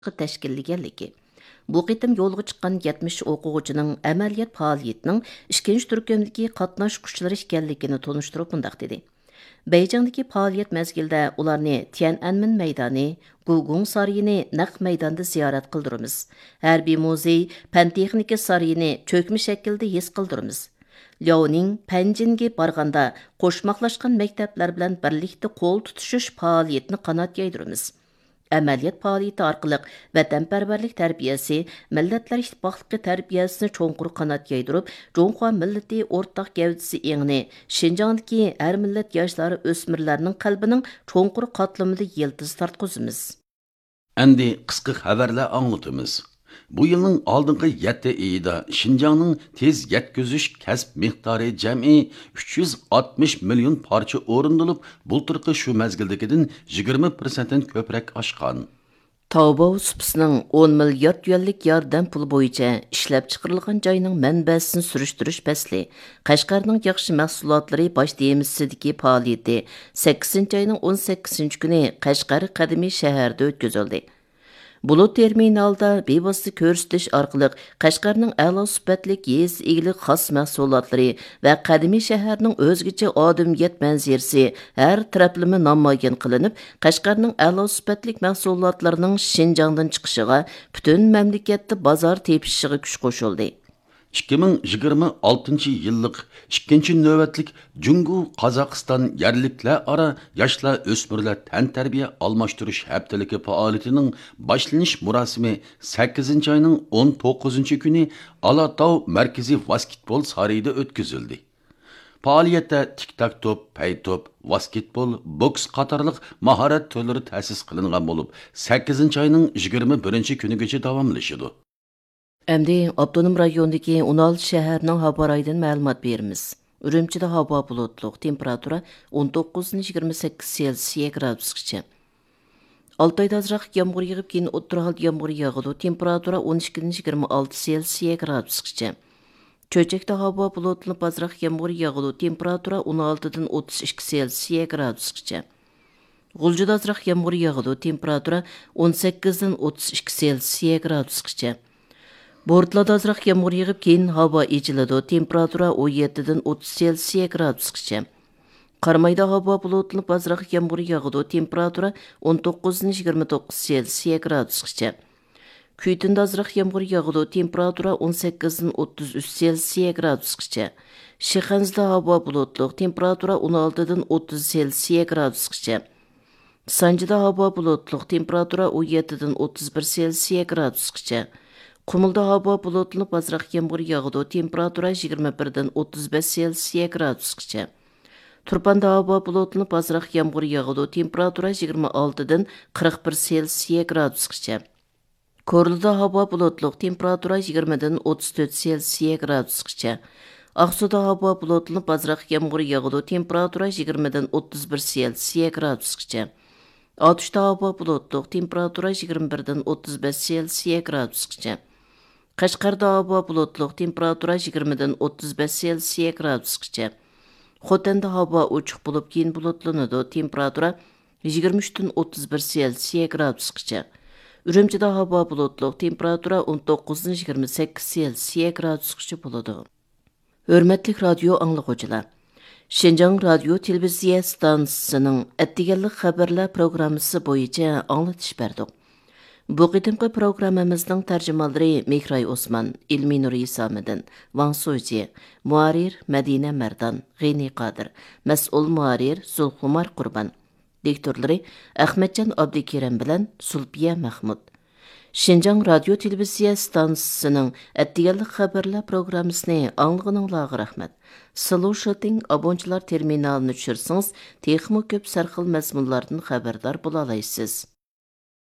tashkillanganligi. Bu qitim yo'lga chiqqan 70 o'quvchining amaliyot faoliyatining ikkinchi turkumdagi qatnashquchlari ekanligini tunishtirib bundaq dedi. Beyjingdagi faoliyat mezgilida ularni Tiananmen maydoni, Gugung sarayini naq maydonda ziyorat qildiramiz. Harbiy muzey, fan texnika sarayini cho'kma shaklda his qildiramiz. Liaoning Panjinga borganda qo'shmoqlashgan maktablar bilan birlikda qo'l tutishish faoliyatini qanot yaydiramiz. Amaliyat faoliyati orqali vatanparvarlik tarbiyasi, millatlar ittifoqligi tarbiyasini cho'nqur qanot yaydirib, Jonghua millati o'rtaq gavdasi engini, Xinjiangdagi har millat yoshlari o'smirlarning qalbining cho'nqur qatlamida yildiz tartqizimiz. Endi qisqa xabarlar anlatamiz. Bu yılın aldınғы 7 ayida Şinjanның tez yetközüş kasb miqdori jami 360 million parça o'rindilib, bulturqi shu mezgildagidan 20% ko'proq oshgan. Taobao supisining 10 milliard yuanlik yordam puli bo'yicha ishlab chiqarilgan joyning manbasini surishtirish fasli, Qashqarning yaxshi mahsulotlari bosh demisidagi faoliyati 8-oyning 18-kuni Qashqar qadimiy shaharda o'tkazildi. Bulut terminalda bevosita ko'rsatish orqali Qashqarning a'lo sifatlik yez eglik xos mahsulotlari va qadimiy shaharning o'zgacha odamiyat manzarasi har taraflama namoyon qilinib, Qashqarning a'lo sifatlik mahsulotlarining Xinjiangdan chiqishiga butun mamlakatda bozor tepishiga kuch qo'shildi. 2026 yillik 2-chi navbatlik Jungu Qozog'iston yerliklar ara yoshlar o'smirlar tan tarbiya almashtirish haftaligi faoliyatining boshlanish murosimi 8-oyning 19-kuni Alatau markaziy basketbol sarayida o'tkazildi. Faoliyatda tik-tak top, pay top, basketbol, boks qatorliq mahorat turlari ta'sis qilingan bo'lib, 8-oyning 21-kunigacha davomlashadi. Әмді Abdunum rayonidagi 16 shaharning havo rayidan ma'lumot beramiz. Urumchida havo bulutliq, temperatura 19-28 Selsiya gradusgacha. Altayda azroq yomg'ir yog'ib, keyin o'ttirhal yomg'ir yog'adi, temperatura 12-26 Selsiya gradusgacha. Cho'chakda havo bulutli azroq yomg'ir yog'adi, temperatura 16-32 Selsiya gradusgacha. G'uljida azroq yomg'ir yog'adi, temperatura 18-32 Selsiya gradusgacha. Bortlada azroq yomg'ir yog'ib, keyin havo echiladi, temperatura 17-30 Selsiya gradusgacha. Qarmayda havo bulutli azroq yomg'ir yog'adi, temperatura 19-29 Selsiya gradusgacha. Kuytinda azroq yomg'ir yog'adi, temperatura 18-33 Selsiya gradusgacha. Shixanzda havo bulutli, temperatura 16-30 Selsiya gradusgacha. Sanjida havo bulutli, temperatura 17-31 Selsiya gradusgacha. Qumulda havo bulutli azroq yomg'ir yog'adi, temperatura 21-35 Selsiya gradusgacha. Turpanda havo bulutli azroq yomg'ir yog'adi, temperatura 26-41 Selsiya gradusgacha. Korluda havo bulutli, temperatura 20-34 Selsiya gradusgacha. Aqsuda havo bulutli azroq yomg'ir yog'adi, temperatura 20-31 Selsiya gradusgacha. Otishda havo bulutli, temperatura 21-35 Selsiya gradusgacha. Qashqarda havo bulutli, temperatura 20-35 Selsiya gradusgacha. Xotanda havo ochiq bo'lib, keyin bulutlanadi, temperatura 23-31 Selsiya gradusgacha. Urumchida havo bulutli, temperatura 19-28 Selsiya gradusgacha bo'ladi. Hurmatli radio anglag'uvchilar, Xinjiang radio televiziya stansiyasining attiganlik xabarlar programmasi bo'yicha anglatish berdik. Bu qitimqi programmamizning tarjimalari Mehray Osman, Ilminur Isamidin, Wang Soji, Muarir Madina Mardan, G'ini Qadir, Mas'ul Muarir Zulxumar Qurban, diktorlari Ahmadjon Abdikiram bilan Sulpiya Mahmud. Xinjiang radio televiziya stansiyasining attiganlik xabarlar programmasini anglag'ininglarga rahmat. Слушатың abonchilar terminalini tushirsangiz, texmo ko'p sarxil mazmunlardan xabardor bo'la olasiz.